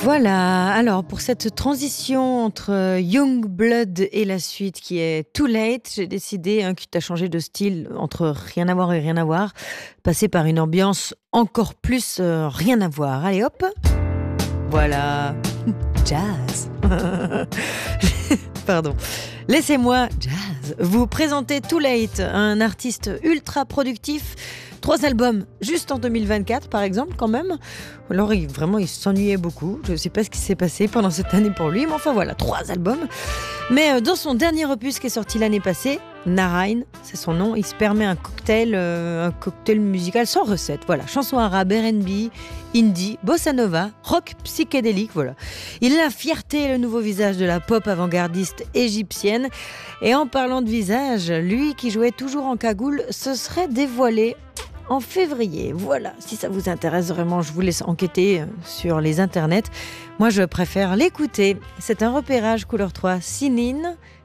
Voilà, alors pour cette transition entre Youngblood et la suite qui est Too Late, j'ai décidé, quitte à changer de style entre rien à voir et rien à voir, passer par une ambiance encore plus rien à voir. Allez hop, voilà, jazz. Pardon. Laissez-moi, jazz, vous présenter Too Late, un artiste ultra productif. 3 albums juste en 2024 par exemple quand même. Alors il s'ennuyait beaucoup. Je ne sais pas ce qui s'est passé pendant cette année pour lui, mais enfin voilà, 3 albums. Mais dans son dernier opus qui est sorti l'année passée, Narain, c'est son nom, il se permet un cocktail musical sans recette. Voilà, chanson arabe, R&B, indie, bossa nova, rock psychédélique, voilà. Il est la fierté et le nouveau visage de la pop avant-gardiste égyptienne. Et en parlant de visage, lui qui jouait toujours en cagoule se serait dévoilé en février. Voilà, si ça vous intéresse vraiment, je vous laisse enquêter sur les internets. Moi, je préfère l'écouter. C'est un repérage couleur 3, Sinine.